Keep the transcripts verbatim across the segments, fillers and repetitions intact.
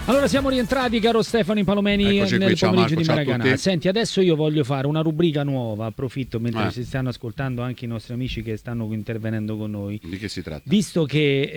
Allora siamo rientrati, caro Stefano Palomeni, Eccoci nel qui, ciao pomeriggio Marco, di ciao a Maracanã. tutti. Senti, adesso io voglio fare una rubrica nuova, approfitto mentre Eh. si stanno ascoltando anche i nostri amici che stanno intervenendo con noi. Di che si tratta? Visto che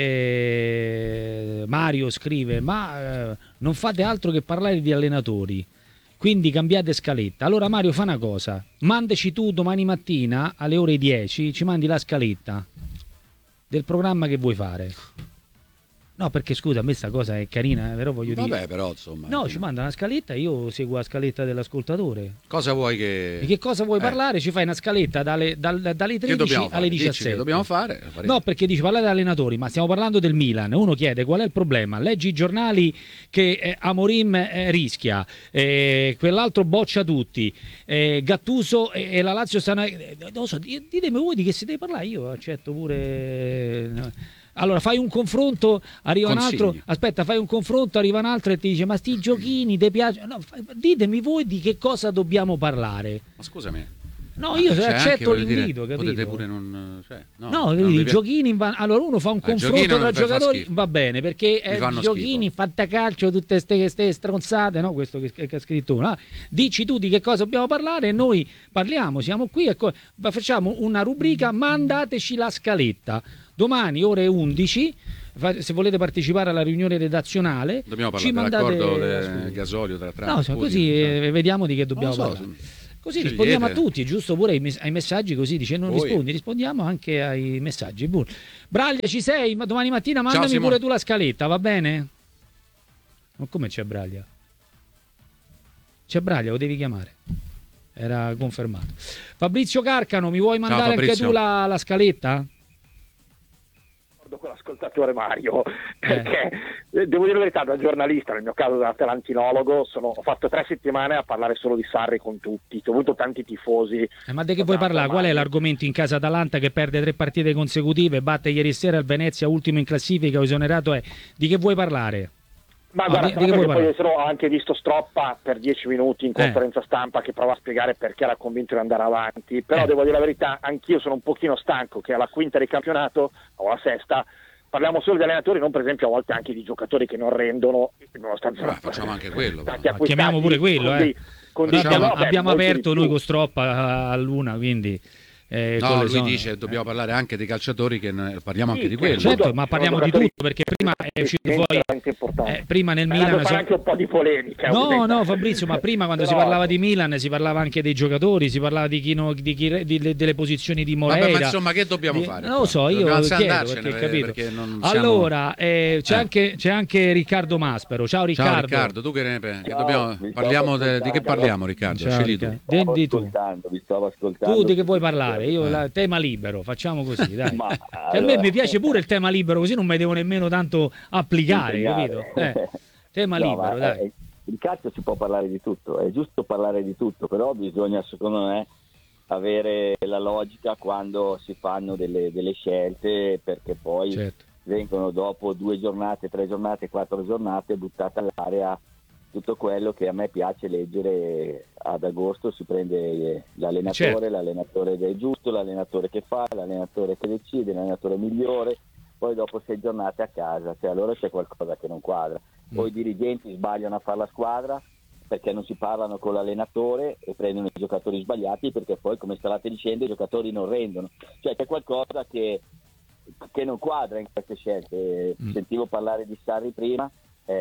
eh, Mario scrive, ma eh, non fate altro che parlare di allenatori, quindi cambiate scaletta. Allora Mario, fa una cosa, mandaci tu domani mattina alle ore dieci, ci mandi la scaletta del programma che vuoi fare. No, perché scusa, a me sta cosa è carina, eh, però voglio Vabbè, dire... però insomma. No, ci manda una scaletta, io seguo la scaletta dell'ascoltatore. Cosa vuoi che. Di che cosa vuoi Eh. parlare? Ci fai una scaletta dalle, dal- dalle Che tredici dobbiamo fare? alle Dici diciassette. che dobbiamo fare? Faremo. No, perché dici parlare di allenatori, ma stiamo parlando del Milan. Uno chiede qual è il problema. Leggi i giornali che eh, Amorim eh, rischia, eh, quell'altro boccia tutti, eh, Gattuso e, e la Lazio stanno. Eh, non lo so, di- ditemi voi di che si deve parlare. Io accetto pure. eh, Allora fai un confronto, arriva Consigli. un altro, aspetta, fai un confronto, arriva un altro e ti dice ma sti giochini ti piacciono? No, fa- ditemi voi di che cosa dobbiamo parlare. Ma scusami. No, io C'è anche, accetto voglio dire, l'invito, capito? Potete pure non. Cioè, no, No, non vedi, vi i pi- giochini in van- allora uno fa un Ah, i confronto giochini tra non- fa giocatori, schifo. va bene, perché Mi eh, fanno giochini, schifo. fantacalcio, tutte queste stronzate, no? Questo che, che ha scritto uno. Ah, dici tu di che cosa dobbiamo parlare e noi parliamo, siamo qui e co- facciamo una rubrica, mandateci la scaletta. Domani ore undici, fa- se volete partecipare alla riunione redazionale, Dobbiamo ci parlare mandate dell'accordo del scusi. gasolio tra Trump No, e so, Putin. così eh, vediamo di che dobbiamo Non lo so, parlare. Così scegliete. rispondiamo a tutti, giusto pure ai, mes- ai messaggi, così dice non Poi. rispondi, rispondiamo anche ai messaggi. Buon. Braglia, ci sei? Ma domani mattina mandami Simone. pure tu la scaletta, va bene? Ma come c'è Braglia? C'è Braglia, lo devi chiamare. Era confermato. Fabrizio Carcano, mi vuoi mandare anche Fabrizio. tu la, la scaletta? Con l'ascoltatore Mario, perché eh, devo dire la verità, da giornalista, nel mio caso da tarantinologo, sono, ho fatto tre settimane a parlare solo di Sarri con tutti, ho avuto tanti tifosi. Eh, ma di che vuoi parlare? Qual è l'argomento in casa Atalanta che perde tre partite consecutive, batte ieri sera il Venezia, ultimo in classifica, esonerato è? Di che vuoi parlare? Ma No, guarda, di- tra di che l'altro vuoi che poi ho anche visto Stroppa per dieci minuti in Eh. conferenza stampa che prova a spiegare perché era convinto di andare avanti, però Eh. devo dire la verità, anch'io sono un pochino stanco che alla quinta di campionato o alla sesta parliamo solo di allenatori, non per esempio a volte anche di giocatori che non rendono, nonostante Ah, facciamo anche quello, stati però. acquistati Chiamiamo pure quello, con eh. dei- con dei- Abbiamo, no, beh, abbiamo molti di aperto più. noi con Stroppa a luna, quindi eh, con No, le lui zone- dice dobbiamo parlare anche dei calciatori, che ne- parliamo Sì, anche di sì, quello. Certo, Sono ma parliamo di giocatori- tutto perché prima è uscito fuori veramente importanti. eh, prima nel Ma Milan devo fare so- anche un po' di polemica. No, ovviamente. no, Fabrizio, ma prima quando si Però- parlava di Milan si parlava anche dei giocatori, si parlava di chi, no- di chi- di- di- delle posizioni di Moreira. Vabbè, ma insomma, che dobbiamo Di- fare Non lo qua? so, io Dobbiamo chiedo andarcene, perché, capito? perché non siamo- Allora, eh, c'è, Eh. Anche, c'è anche Riccardo Maspero. Ciao Ciao Riccardo. Riccardo, tu che ne pensi? Che Ciao, dobbiamo- vi stavo parliamo de- di che ascoltando. parliamo, Riccardo? Ciao, Scegli tu. Riccardo. Vi stavo Di tu. ascoltando, vi stavo ascoltando. Tu di che vuoi parlare? Io Eh. la, tema libero, facciamo così, dai. Ma, Che a me allora- mi piace pure il tema libero, così non mi devo nemmeno tanto applicare, Impegnare. capito? Eh, tema No, libero, ma, dai. eh, il calcio si può parlare di tutto, è giusto parlare di tutto, però bisogna secondo me avere la logica quando si fanno delle, delle scelte, perché poi Certo. vengono dopo due giornate, tre giornate, quattro giornate buttate all'aria tutto quello che a me piace leggere. Ad agosto si prende l'allenatore, Certo. l'allenatore che è giusto, l'allenatore che fa, l'allenatore che decide, l'allenatore migliore, poi dopo sei giornate a casa, cioè allora c'è qualcosa che non quadra. Poi i dirigenti sbagliano a fare la squadra perché non si parlano con l'allenatore e prendono i giocatori sbagliati, perché poi, come stavate dicendo, i giocatori non rendono, cioè c'è qualcosa che, che non quadra in queste scelte. Mm. Sentivo parlare di Sarri prima,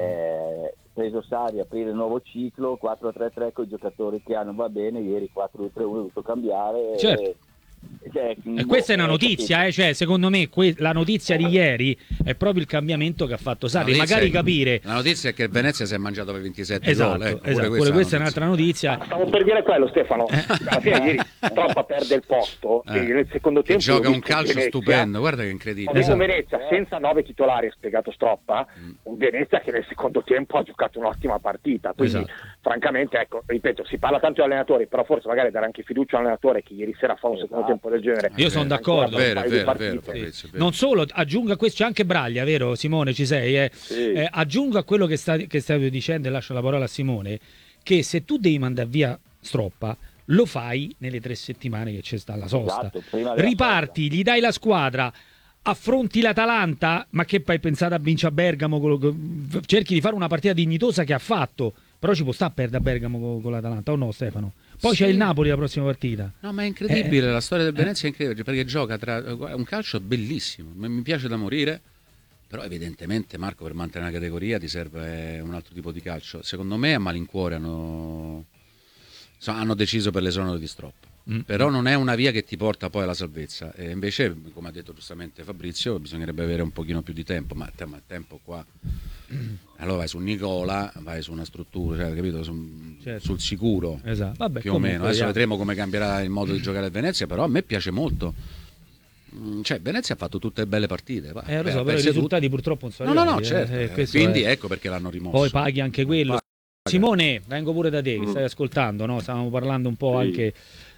eh, preso Sarri, aprire il nuovo ciclo, quattro tre tre con i giocatori che hanno, va bene, ieri quattro due tre uno ho dovuto cambiare. Certo. e- cioè, E questa è una eh, notizia, eh? Cioè, secondo me que- la notizia di ieri è proprio il cambiamento che ha fatto Sarri. La notizia Magari è- capire. La notizia è che il Venezia si è mangiato per ventisette Esatto, gol. Ecco, esatto. pure Pure questa è la un'altra notizia. Stavo per dire quello, Stefano. Alla fine ieri Stroppa perde il posto Eh. e nel secondo Che tempo gioca ho un visto calcio Venezia. stupendo, guarda che Ho incredibile. visto Esatto. Venezia senza nove titolari, ha spiegato Stroppa, Mm. un Venezia che nel secondo tempo ha giocato un'ottima partita, quindi Esatto. francamente, ecco, ripeto, si parla tanto di allenatori, però forse magari dare anche fiducia a un allenatore che ieri sera fa un secondo Esatto. tempo del genere. Io sono Ancora d'accordo. per un Vero, paio di vero, partite. vero, Fabrizio, vero. Non solo, aggiungo a questo, c'è anche Braglia, vero Simone, ci sei? Eh? Sì. Eh, aggiungo a quello che, sta, che stavi dicendo e lascio la parola a Simone, che se tu devi mandare via Stroppa, lo fai nelle tre settimane che c'è sta la sosta. Esatto, prima della Riparti, gli dai la squadra, affronti l'Atalanta, ma che hai pensato a vincere a Bergamo, con lo- cerchi di fare una partita dignitosa che ha fatto, però ci può stare a perdere a Bergamo con, con l'Atalanta, o no Stefano? Poi Sì. c'è il Napoli la prossima partita. No, ma è incredibile, Eh, la storia del eh. Venezia è incredibile, perché gioca tra... è un calcio bellissimo, mi mi piace da morire, però evidentemente, Marco, per mantenere la categoria ti serve un altro tipo di calcio. Secondo me a malincuore hanno, so- hanno deciso per l'esonero di Stroppa. Mm. Però non è una via che ti porta poi alla salvezza, e invece, come ha detto giustamente Fabrizio, bisognerebbe avere un pochino più di tempo, ma te- ma il tempo qua, allora vai su Nicola, vai su una struttura, cioè, capito? Su- Certo. sul sicuro, Esatto. Vabbè, più o comunque, meno. Adesso vediamo. vedremo come cambierà il modo di giocare a Venezia, però a me piace molto. Mm, Cioè, Venezia ha fatto tutte belle partite, va, Eh, lo beh, so, ha però i perse risultati tutte. purtroppo non sono No, no, no, arrivati, certo. eh, eh, questo Quindi è- ecco perché l'hanno rimosso. Poi paghi anche quello. Paga. Simone, vengo pure da te, che Mm. stai ascoltando, no? Stavamo parlando un po' Sì. anche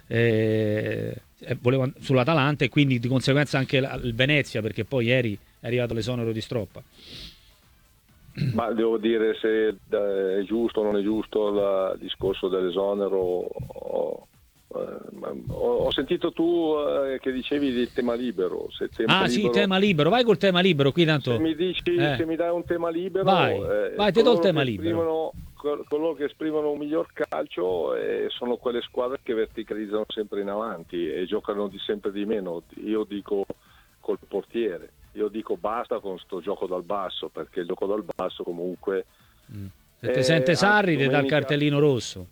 eh, eh, volevo an- sull'Atalanta, e quindi di conseguenza anche la- il Venezia, perché poi ieri è arrivato l'esonero di Stroppa. Ma devo dire se eh, è giusto o non è giusto il discorso dell'esonero. Ho, eh, ho- ho sentito tu eh, che dicevi del tema libero. Se tema Ah sì, libero- tema libero, vai col tema libero, qui tanto... Se mi dici, Eh. se mi dai un tema libero, Vai, eh, vai, te do il coloro tema che libero. esprimono- col- coloro che esprimono un miglior calcio eh, sono quelle squadre che verticalizzano sempre in avanti e giocano di sempre di meno. Io dico col portiere, io dico basta con sto gioco dal basso, perché il gioco dal basso comunque... Se ti Eh, sente Sarri ti anche dà il domenica- cartellino rosso.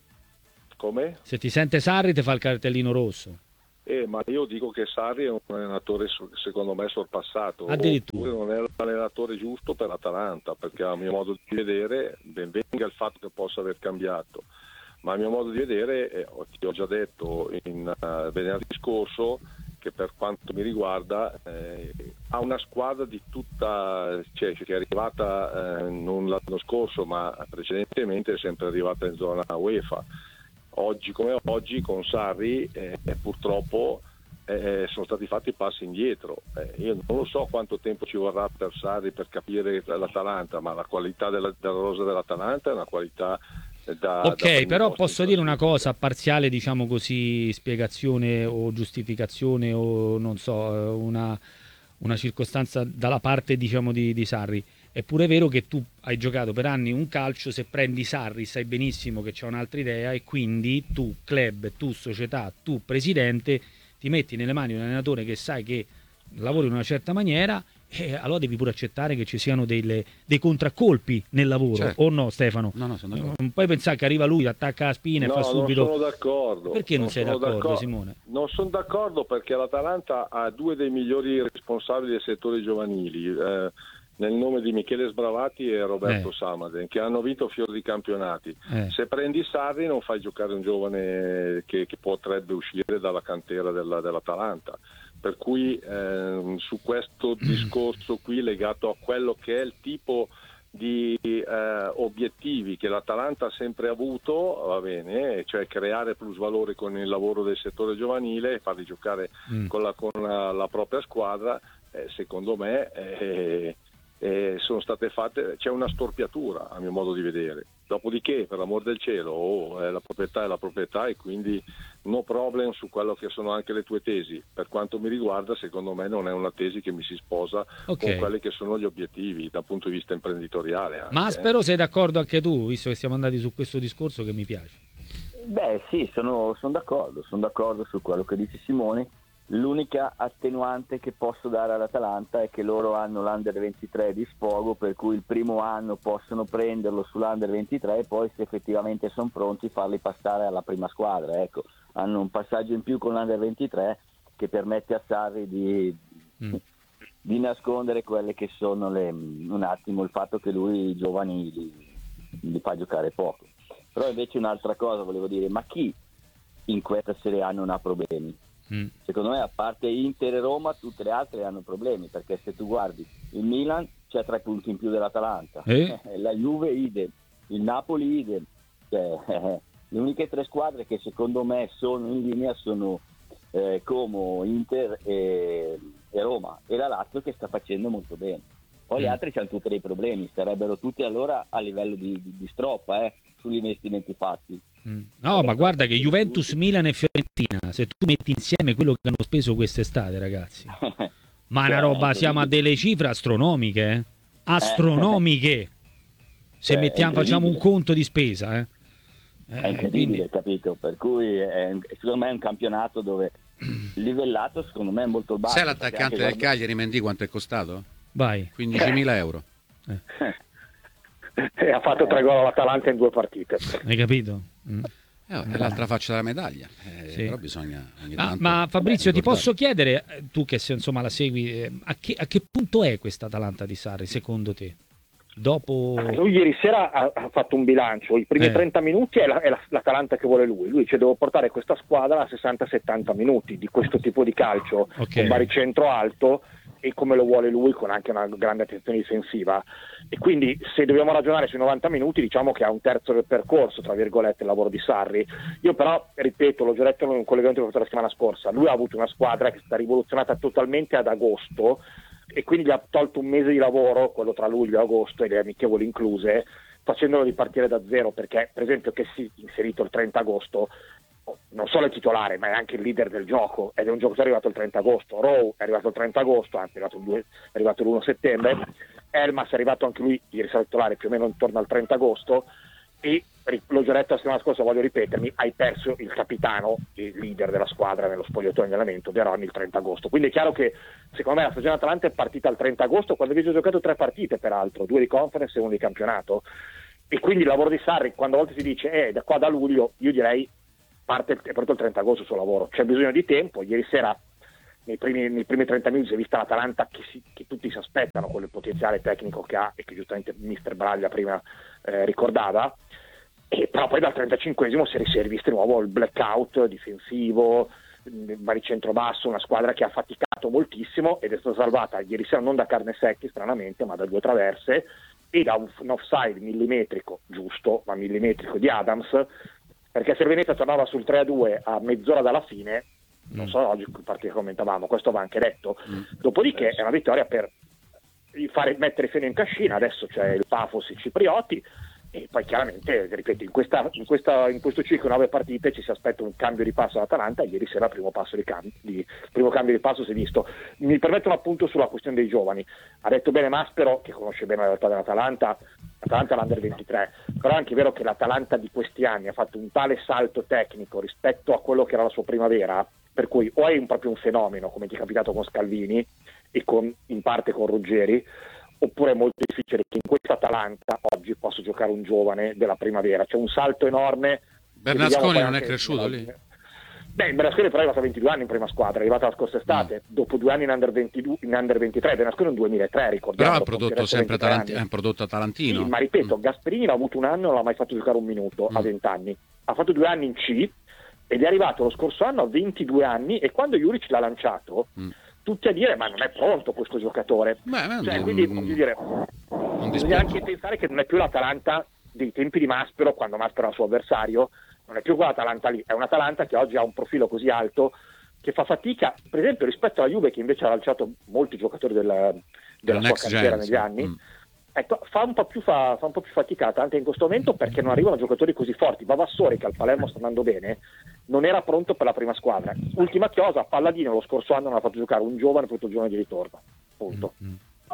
Come? Se ti sente Sarri ti fa il cartellino rosso. Eh, ma io dico che Sarri è un allenatore so- secondo me sorpassato. Addirittura. Oppure non è l'allenatore giusto per l'Atalanta, perché a mio modo di vedere ben venga il fatto che possa aver cambiato, ma a mio modo di vedere, eh, ti ho già detto in uh, venerdì scorso, che per quanto mi riguarda eh, ha una squadra di tutta, cioè, che è arrivata eh, non l'anno scorso ma precedentemente, è sempre arrivata in zona UEFA. Oggi come oggi con Sarri eh, purtroppo eh, sono stati fatti passi indietro. Eh, io non lo so quanto tempo ci vorrà per Sarri per capire l'Atalanta, ma la qualità della, della rosa dell'Atalanta è una qualità eh, da, Ok, da primo però posto posso in dire una classifica. cosa, parziale, diciamo così, spiegazione o giustificazione o non so, eh, una, una circostanza dalla parte, diciamo, di, di Sarri. È pure vero che tu hai giocato per anni un calcio, se prendi Sarri sai benissimo che c'è un'altra idea, e quindi tu club, tu società, tu presidente ti metti nelle mani di un allenatore che sai che lavori in una certa maniera, e allora devi pure accettare che ci siano delle, dei contraccolpi nel lavoro, Certo. o no Stefano? No, no, sono d'accordo. Non puoi pensare che arriva lui, attacca la spina No, e fa subito... non sono d'accordo. Perché non sei sono d'accordo, Simone? Non sono d'accordo perché l'Atalanta ha due dei migliori responsabili del settore giovanili, eh, nel nome di Michele Sbravati e Roberto Eh. Samaden, che hanno vinto fior di campionati. Eh. Se prendi Sarri non fai giocare un giovane che, che potrebbe uscire dalla cantera della- dell'Atalanta. Per cui ehm, su questo discorso qui legato a quello che è il tipo di eh, obiettivi che l'Atalanta ha sempre avuto, va bene, cioè creare plusvalore con il lavoro del settore giovanile e farli giocare Mm. con la, con la, la propria squadra, eh, secondo me eh, eh, sono state fatte, c'è una storpiatura a mio modo di vedere. Dopodiché, per l'amor del cielo, oh, eh, la proprietà è la proprietà e quindi no problem su quello che sono anche le tue tesi. Per quanto mi riguarda, secondo me non è una tesi che mi si sposa Ok. con quelli che sono gli obiettivi dal punto di vista imprenditoriale. Anche, Ma eh. spero sei d'accordo anche tu, visto che siamo andati su questo discorso che mi piace. Beh sì, sono, sono d'accordo, sono d'accordo su quello che dice Simone. L'unica attenuante che posso dare all'Atalanta è che loro hanno l'Under ventitré di sfogo, per cui il primo anno possono prenderlo sull'Under ventitré e poi se effettivamente sono pronti farli passare alla prima squadra. Ecco, hanno un passaggio in più con l'Under ventitré che permette a Sarri di, Mm. di nascondere quelle che sono le, un attimo il fatto che lui i giovani li, li fa giocare poco. Però invece un'altra cosa volevo dire, ma chi in questa Serie A non ha problemi? Mm. Secondo me a parte Inter e Roma tutte le altre hanno problemi, perché se tu guardi il Milan c'è tre punti in più dell'Atalanta, Eh? la Juve idem, il Napoli idem, cioè, le uniche tre squadre che secondo me sono in linea sono eh, Como, Inter e, e Roma, e la Lazio che sta facendo molto bene. Poi gli Mm. altri hanno tutti dei problemi, starebbero tutti allora a livello di, di, di Stroppa eh, sugli investimenti fatti. Mm. No, ma guarda che Juventus, Milan e Fiorentina, se tu metti insieme quello che hanno speso quest'estate, ragazzi, Ma una Cioè, roba, è siamo a delle cifre astronomiche, eh? Astronomiche. Se Cioè, mettiamo, è facciamo un incredibile. conto di spesa, eh? È Eh, incredibile, quindi, capito? Per cui è, secondo me è un campionato dove livellato, secondo me è molto basso. Sai perché l'attaccante anche del guarda- Cagliari, Mendy, quanto è costato? vai. quindicimila euro. E ha fatto tre gol all'Atalanta in due partite. Hai capito? Mm. Eh, è l'altra faccia della medaglia. Eh, Sì. Però bisogna ogni Ah, tanto ma Fabrizio, ti ricordare. posso chiedere, eh, tu che se, insomma la segui, eh, a, che, a che punto è questa Atalanta di Sarri, secondo te? Dopo... Lui ieri sera ha, ha fatto un bilancio, i primi Eh. trenta minuti è, la- è la- l'Atalanta che vuole lui, lui dice devo portare questa squadra a sessanta settanta minuti di questo tipo di calcio, Ok. con baricentro alto e come lo vuole lui, con anche una grande attenzione difensiva, e quindi se dobbiamo ragionare sui novanta minuti diciamo che ha un terzo del percorso, tra virgolette, il lavoro di Sarri. Io però, ripeto, l'ho già detto in un collegamento che ho fatto la settimana scorsa, lui ha avuto una squadra che è stata rivoluzionata totalmente ad agosto e quindi gli ha tolto un mese di lavoro, quello tra luglio e agosto e le amichevoli incluse, facendolo ripartire da zero, perché per esempio che si è inserito il trenta agosto non solo è titolare ma è anche il leader del gioco ed è un giocatore arrivato il trenta agosto, Rowe è arrivato il trenta agosto, anzi è arrivato, il due, è arrivato l'primo settembre, Elmas è arrivato anche lui ieri sera titolare più o meno intorno al trenta agosto e l'ho già detto la settimana scorsa, voglio ripetermi, hai perso il capitano, il leader della squadra nello spogliatoio di allenamento, De Ronny, il trenta agosto. Quindi è chiaro che secondo me la stagione Atalanta è partita il trenta agosto, quando avete giocato tre partite peraltro, due di conference e uno di campionato, e quindi il lavoro di Sarri, quando a volte si dice eh, da qua da luglio, io direi parte è partito il trenta agosto il suo lavoro, c'è bisogno di tempo. Ieri sera nei primi, nei primi trenta minuti si è vista l'Atalanta che, si, che tutti si aspettano con il potenziale tecnico che ha e che giustamente mister Braglia prima eh, ricordava, e però poi dal trentacinquesimo si è si è rivisto di nuovo il blackout difensivo, il baricentro basso, una squadra che ha faticato moltissimo ed è stata salvata ieri sera non da Carnesecchi stranamente ma da due traverse e da un, un offside millimetrico, giusto ma millimetrico, di Adams, perché se il Venezia tornava sul tre a due a mezz'ora dalla fine, non so oggi il partito che commentavamo, questo va anche detto, dopodiché è una vittoria per fare, mettere fine in cascina. Adesso c'è il Pafos, i ciprioti, e poi chiaramente, ripeto, in, questa, in, questa, in questo ciclo nove partite ci si aspetta un cambio di passo all'Atalanta. Ieri sera il primo, passo di cam- di, il primo cambio di passo si è visto. Mi permetto un appunto sulla questione dei giovani, ha detto bene Maspero che conosce bene la realtà dell'Atalanta, l'Atalanta è l'Under ventitré, però è anche vero che l'Atalanta di questi anni ha fatto un tale salto tecnico rispetto a quello che era la sua primavera, per cui o è un, proprio un fenomeno come ti è capitato con Scalvini e con, in parte con Ruggeri, oppure è molto difficile che in questa Atalanta oggi possa giocare un giovane della primavera. C'è un salto enorme. Bernasconi non è anche cresciuto nella... lì? Beh, Bernasconi però è arrivato a ventidue anni in prima squadra, è arrivato la scorsa estate, mm. dopo due anni in Under ventidue, in Under ventitré, Bernasconi nel duemilatré, ricordiamo. Però ha prodotto sempre Talanti- è un prodotto talantino. Sì, ma ripeto, mm. Gasperini l'ha avuto un anno e non l'ha mai fatto giocare un minuto mm. a venti anni. Ha fatto due anni in C ed è arrivato lo scorso anno a ventidue anni e quando Juric l'ha lanciato... Mm. tutti a dire ma non è pronto questo giocatore. Beh, cioè, non, quindi voglio dire, bisogna anche pensare che non è più l'Atalanta dei tempi di Maspero, quando Maspero era il suo avversario, non è più quell'Atalanta lì, è un'Atalanta che oggi ha un profilo così alto che fa fatica, per esempio rispetto alla Juve che invece ha lanciato molti giocatori della, della sua carriera negli anni. Mm. Ecco, fa un po' più fa, fa un po' più fatica anche in questo momento perché non arrivano giocatori così forti. Vavassori, che al Palermo sta andando bene, non era pronto per la prima squadra. Ultima chiosa, Palladino lo scorso anno non ha fatto giocare un giovane per tutto il giorno di ritorno. Punto. Mm-hmm.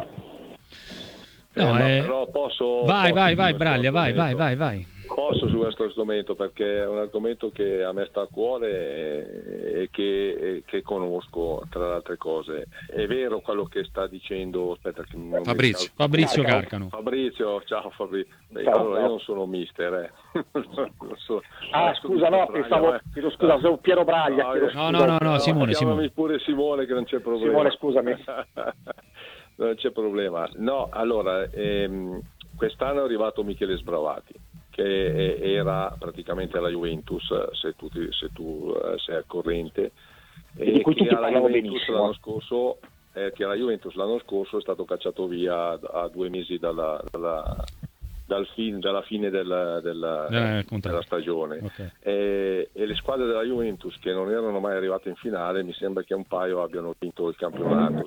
Eh, no, no, eh... però posso, vai, posso vai, vai, Braglia, vai, vai, vai, vai. Posso su questo argomento perché è un argomento che a me sta a cuore e, e, che, e che conosco tra le altre cose. È vero quello che sta dicendo aspetta, che non Fabrizio, mi... Fabrizio Carcano. Fabrizio, ciao Fabrizio. Beh, ciao, allora, ciao. Io non sono mister, eh. non so. Ah, Adesso scusa, no, Braglia, pensavo, eh. chiedo scusa, sono Piero Braglia. No, chiedo no, scusa. no, no, no, Simone, chiamami Simone. pure Simone che non c'è problema. Simone, scusami. Non c'è problema. No, allora, ehm, quest'anno è arrivato Michele Sbravati, che era praticamente alla Juventus, se tu, se tu sei al corrente, e di cui che tutti alla parlano Juventus benissimo. l'anno scorso, eh, che alla Juventus l'anno scorso è stato cacciato via a due mesi dalla, dalla, dal fin, dalla fine della, della, eh, della stagione. Okay. E, e le squadre della Juventus che non erano mai arrivate in finale, mi sembra che un paio abbiano vinto il campionato.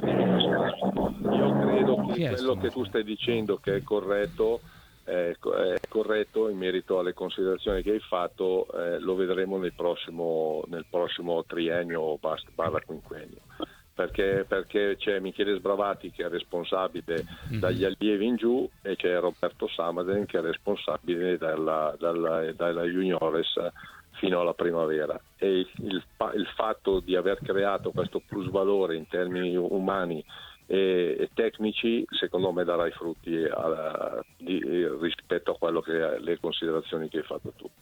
Io credo che quello che tu stai dicendo che è corretto è corretto in merito alle considerazioni che hai fatto, eh, lo vedremo nel prossimo, nel prossimo triennio barra quinquennio, perché, perché c'è Michele Sbravati che è responsabile Mm-hmm. dagli allievi in giù e c'è Roberto Samaden che è responsabile dalla, dalla, dalla juniores fino alla primavera, e il, il, il fatto di aver creato questo plusvalore in termini umani e, e tecnici secondo me darà i frutti alla, di, rispetto a quello che le considerazioni che hai fatto tu.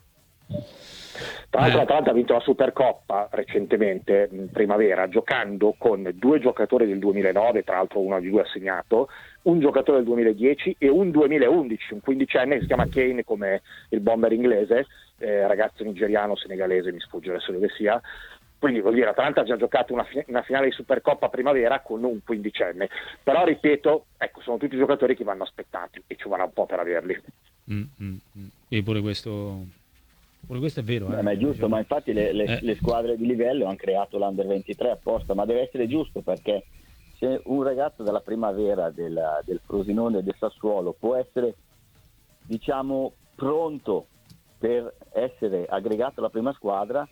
Tra l'altro l'Atalanta ha vinto la Supercoppa recentemente in primavera giocando con due giocatori del duemilanove, tra l'altro uno di due ha segnato, un giocatore del duemiladieci e un duemilaundici, un quindicenne che si chiama Kane come il bomber inglese, eh, ragazzo nigeriano, senegalese, mi sfugge adesso dove sia. Quindi vuol dire l'Atalanta ha già giocato una, fi- una finale di Supercoppa primavera con un quindicenne, però ripeto, ecco, sono tutti giocatori che vanno aspettati e ci vorrà un po' per averli. Mm, mm, mm. E pure questo, pure questo è vero. Eh? Beh, ma è giusto, ma infatti le, le, Eh. le squadre di livello hanno creato l'Under ventitré apposta, ma deve essere giusto, perché se un ragazzo della primavera della, del Frosinone e del Sassuolo può essere, diciamo, pronto per essere aggregato alla prima squadra,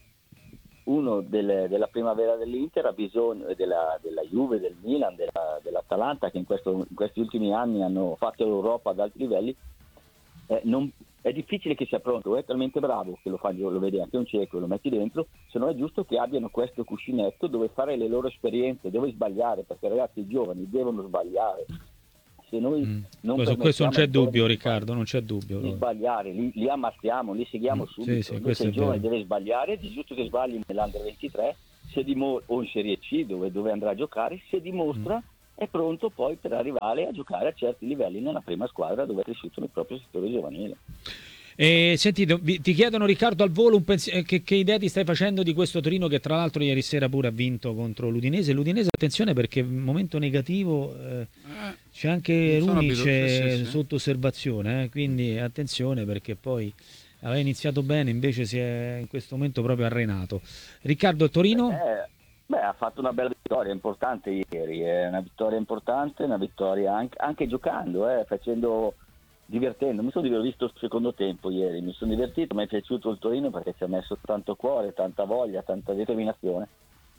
uno delle, della primavera dell'Inter ha bisogno della, della Juve, del Milan, della, dell'Atalanta, che in, questo, in questi ultimi anni hanno fatto l'Europa ad alti livelli. Eh, non, è difficile che sia pronto, è talmente bravo che lo, fa, lo vedi anche un cieco, lo metti dentro, se no è giusto che abbiano questo cuscinetto dove fare le loro esperienze, dove sbagliare, perché ragazzi, i giovani devono sbagliare. Se noi Mm. non Questo, questo non c'è permettiamo ai dubbio, giovani Riccardo, non c'è dubbio. di sbagliare, li, li ammazziamo, li seguiamo Mm, subito. sì, sì, Invece questo il è giovane vero. deve sbagliare, è giusto che sbagli nell'Under ventitré se dimo- o in Serie C dove, dove andrà a giocare, se dimostra Mm. è pronto poi per arrivare a giocare a certi livelli nella prima squadra dove è cresciuto nel proprio settore giovanile. E senti, vi- ti chiedono Riccardo al volo un pensi- eh, che, che idea ti stai facendo di questo Torino che tra l'altro ieri sera pure ha vinto contro l'Udinese. L'Udinese, attenzione perché in momento negativo eh, c'è anche non sono Runic abitu- sì, eh, sì, sì. sotto osservazione, eh, quindi attenzione perché poi aveva iniziato bene, invece si è in questo momento proprio arenato. Riccardo, il Torino? Eh, beh, ha fatto una bella vittoria importante ieri, è una vittoria importante, una vittoria anche, anche giocando, eh, facendo... divertendo, mi sono divertito, ho visto il secondo tempo ieri, mi sono divertito, mi è piaciuto il Torino perché ci ha messo tanto cuore, tanta voglia, tanta determinazione,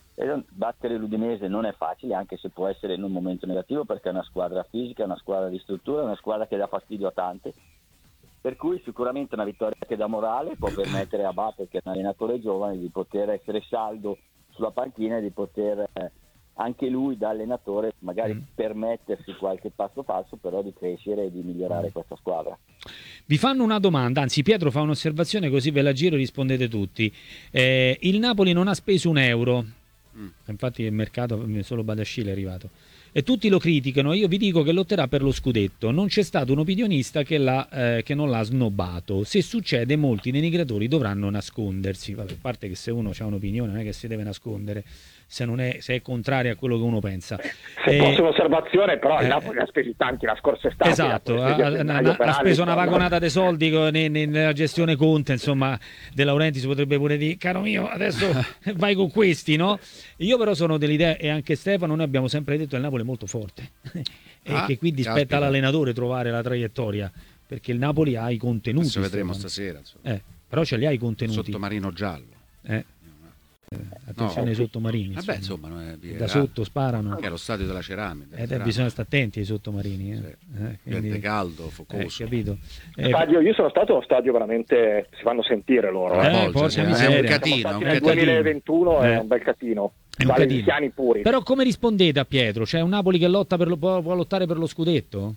e battere l'Udinese non è facile, anche se può essere in un momento negativo, perché è una squadra fisica, è una squadra di struttura, è una squadra che dà fastidio a tante, per cui sicuramente una vittoria che dà morale, può permettere a Bappe, che è un allenatore giovane, di poter essere saldo sulla panchina e di poter eh, anche lui da allenatore magari Mm. permettersi qualche passo falso, però di crescere e di migliorare questa squadra. Vi fanno una domanda, anzi Pietro fa un'osservazione così ve la giro e rispondete tutti. Eh, il Napoli non ha speso un euro, Mm. infatti il mercato solo Badascile è arrivato, e tutti lo criticano. Io vi dico che lotterà per lo scudetto. Non c'è stato un opinionista che, l'ha, eh, che non l'ha snobbato. Se succede, molti denigratori dovranno nascondersi. Vabbè, a parte che se uno ha un'opinione non è che si deve nascondere se non è, se è contrario a quello che uno pensa. Se Eh, posso un'osservazione, però il eh, Napoli ha speso tanti la scorsa estate. Esatto, la ha, polizia ha- gennaio ha- per ha speso anni, una insomma. vagonata di soldi co- ne- ne- nella gestione Conte, insomma, De Laurenti si potrebbe pure dire, caro mio, adesso vai con questi, no? Io però sono dell'idea, e anche Stefano, noi abbiamo sempre detto che il Napoli è molto forte e Ah, che quindi caspita. spetta all'allenatore trovare la traiettoria, perché il Napoli ha i contenuti. Adesso vedremo Stefano. stasera, insomma. Eh, però ce li ha i Il contenuti. sottomarino giallo. Eh, eh, attenzione No. ai sottomarini. Vabbè, insomma. insomma, non è- Da sotto sparano. che è lo stadio della ceramica. Ed eh, bisogna stare attenti ai sottomarini. Eh. Sì. Eh, quindi- Diventa caldo, eh, focoso. capito? Eh, Stadio, io sono stato a uno stadio veramente, si fanno sentire loro. Eh, Eh. Volge, porca sì, è miseria. un Siamo catino, stati è un nel catino. duemilaventuno Eh. è un bel catino. È un Dalle catino. Iniziani puri. Però come rispondete a Pietro? C'è un Napoli che lotta per lo, può, può lottare per lo scudetto?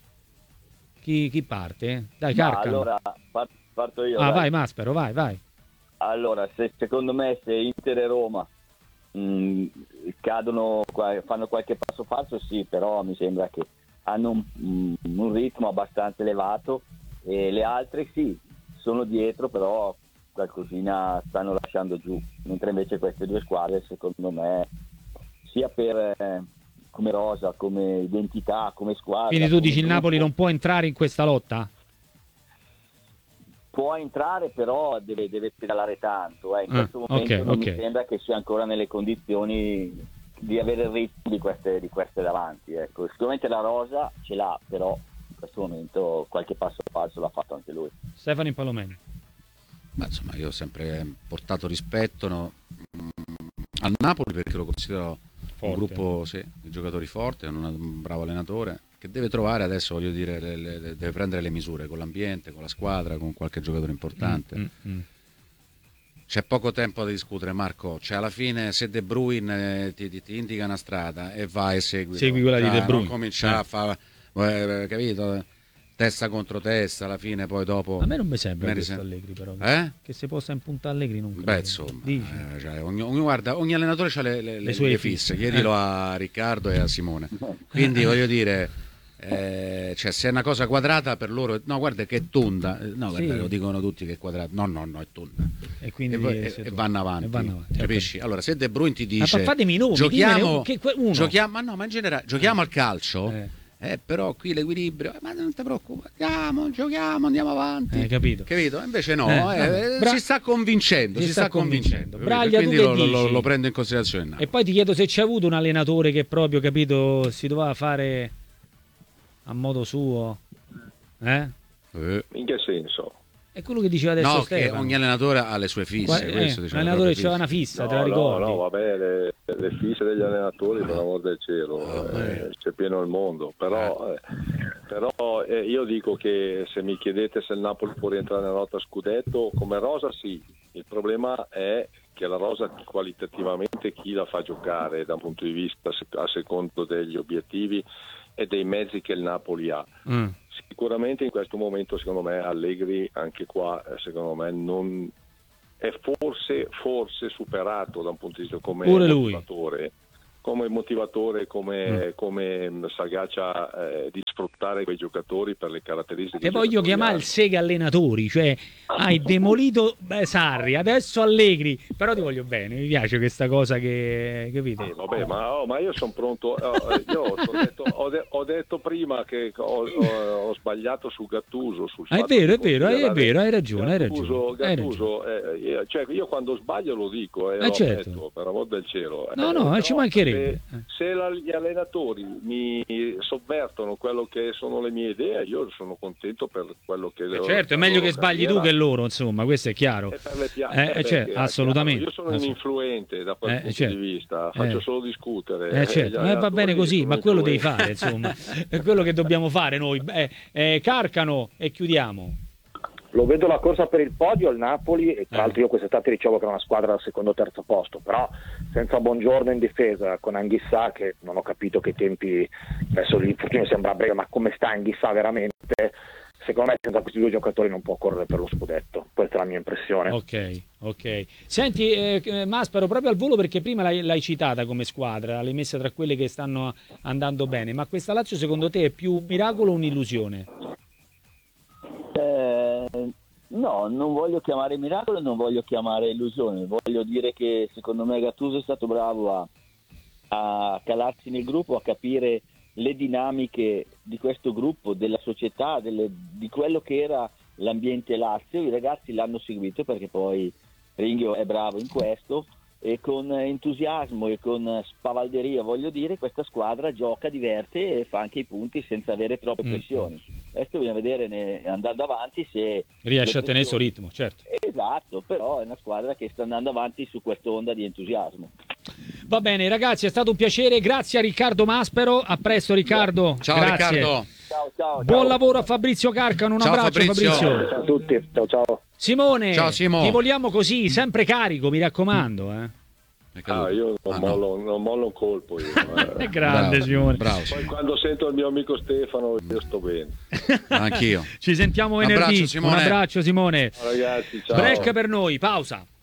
Chi, chi parte? Dai, Ma Carcano. allora par- parto io. ah, dai. vai Maspero, vai, vai. Allora, se, secondo me se Inter e Roma mh, cadono, qua- fanno qualche passo falso, sì, però mi sembra che hanno un, mh, un ritmo abbastanza elevato, e le altre sì, sono dietro, però qualcosina stanno lasciando giù, mentre invece queste due squadre, secondo me, sia per eh, come rosa, come identità, come squadra... Quindi tu come dici il gruppo, Napoli non può entrare in questa lotta? può entrare, però deve, deve pedalare tanto. Eh. In Ah, questo momento ok, non ok. mi sembra che sia ancora nelle condizioni di avere il ritmo di queste, di queste davanti. Ecco. Sicuramente la rosa ce l'ha, però in questo momento qualche passo falso l'ha fatto anche lui. Stefano Impallomeni. Ma insomma, io ho sempre portato rispetto, no, mh, al Napoli, perché lo considero Forte. un gruppo sì, di giocatori forti, hanno un bravo allenatore che deve trovare adesso, voglio dire, le, le, deve prendere le misure con l'ambiente, con la squadra, con qualche giocatore importante. Mm, mm, mm. C'è poco tempo da discutere, Marco. Cioè, alla fine, se De Bruyne eh, ti, ti, ti indica una strada e vai e segui, Segui quella di De Bruyne. Non cominciare Eh. a fare, eh, capito? Testa contro testa, alla fine, poi dopo. A me non mi sembra me questo risent- Allegri, però. Eh? Che si possa impuntare Allegri non credo. Beh, insomma, Dici? eh, cioè, ogni, ogni- guarda, ogni allenatore ha le, le, le sue le fisse. fisse. Chiedilo Eh. a Riccardo e a Simone. Quindi voglio dire, eh, cioè, se è una cosa quadrata per loro, no, guarda che è tonda. Eh, No, Sì. guarda, lo dicono tutti che è quadrata. No, no, no, è tonda. E quindi E, poi- e- se e tu- vanno avanti, e vanno avanti, capisci? Allora, se De Bruyne ti Ma dice fa- fatemi i nomi, giochiamo, dimmene che- que- uno. giochiamo, ma no, ma in generale giochiamo al calcio. Eh. Eh, però qui l'equilibrio, eh, ma non ti preoccupare, andiamo, giochiamo, andiamo avanti. Eh, capito. Capito? Invece no, Eh, eh, vabbè. eh, Bra- si sta convincendo, si si, sta sta convincendo. convincendo. capito? Braglia, Quindi tu che lo, lo- dici? lo prendo in considerazione. E poi ti chiedo se c'è avuto un allenatore che proprio, capito, si doveva fare a modo suo. Eh? Eh. In che senso? È quello che diceva adesso No, che Stefano. ogni allenatore ha le sue fisse. Qua- eh, questo diceva l'allenatore proprio c'aveva una fisse. fissa, te la No, no, ricordi? no, vabbè, le, le fisse degli allenatori, per l'amor del cielo, eh, c'è pieno il mondo. Però, eh, però eh, io dico che se mi chiedete se il Napoli può rientrare nella lotta scudetto, come rosa sì. Il problema è che la rosa qualitativamente chi la fa giocare da un punto di vista a secondo degli obiettivi e dei mezzi che il Napoli ha. Mm. Sicuramente in questo momento secondo me Allegri anche qua eh, secondo me non è forse, forse superato da un punto di vista come Pure lui. motivatore come motivatore, come, Mm. come mh, sagacia eh, di sfruttare quei giocatori per le caratteristiche. Te voglio giocatoriali. chiamare il Sega allenatori, cioè hai demolito beh, Sarri, adesso Allegri, però ti voglio bene, mi piace questa cosa che, capito? Eh, vabbè, ma, oh, ma io sono pronto. oh, eh, io ho detto, ho, de- ho detto prima che ho, ho- ho sbagliato su Gattuso. Sul Ah, è fatto vero, di è vero, è considerare- vero, hai ragione, hai Gattuso, ragione. Hai Gattuso, eh, io, cioè, io quando sbaglio lo dico, eh, Eh, lo certo. ammetto, per amor del cielo. No, Eh, no, però ci mancherebbe. Se, se la- gli allenatori mi sovvertono quello che sono le mie idee, io sono contento per quello che. Eh, certo, è meglio che sbagli tu che loro, insomma, questo è chiaro. E per le pia- Eh, eh, cioè, perché, assolutamente. Io sono un influente da quel Eh, punto certo. di vista, faccio Eh. solo discutere. Eh, certo, Gli eh, va allenatori bene così, sono ma quello devi influenti. fare, insomma, è quello che dobbiamo fare noi. Eh, eh, Carcano e chiudiamo. Lo vedo la corsa per il podio il Napoli e tra Eh. l'altro io quest'estate dicevo che era una squadra al secondo o terzo posto, però senza Buongiorno in difesa con Anghissà che non ho capito che tempi, adesso l'infortunio sembra breve, ma come sta Anghissà veramente, secondo me senza questi due giocatori non può correre per lo scudetto, questa è la mia impressione. Ok, ok. Senti, eh, eh, Maspero, proprio al volo perché prima l'hai, l'hai citata come squadra, l'hai messa tra quelle che stanno andando bene, ma questa Lazio secondo te è più miracolo o un'illusione? Eh, no, non voglio chiamare miracolo e non voglio chiamare illusione, voglio dire che secondo me Gattuso è stato bravo a, a calarsi nel gruppo, a capire le dinamiche di questo gruppo, della società, delle- di quello che era l'ambiente Lazio. I ragazzi l'hanno seguito perché poi Ringhio è bravo in questo e con entusiasmo e con spavalderia, voglio dire, questa squadra gioca, diverte e fa anche i punti senza avere troppe Mm. pressioni. Adesso bisogna vedere ne- andando avanti se Riesce le a tenere il suo pressioni- ritmo, certo. Esatto, però è una squadra che sta andando avanti su quest'onda di entusiasmo. Va bene ragazzi, è stato un piacere, grazie a Riccardo Maspero, a presto Riccardo. Ciao Grazie. Riccardo. Ciao, ciao. Buon ciao. lavoro a Fabrizio Carcano, un Ciao, abbraccio Fabrizio. Fabrizio. Ciao a tutti, ciao ciao. Simone, Ciao, Simo. ti vogliamo così, sempre carico, mi raccomando. Eh. È caduto. Ah, io non, Ah, no. mollo, non mollo un colpo io, È eh. grande Bravo, Simone. bravo, Poi Simone. quando sento il mio amico Stefano io sto bene. Anch'io. Ci sentiamo Un venerdì. abbraccio, Simone. Un abbraccio Simone. Ciao, ragazzi, ciao. Break per noi, pausa.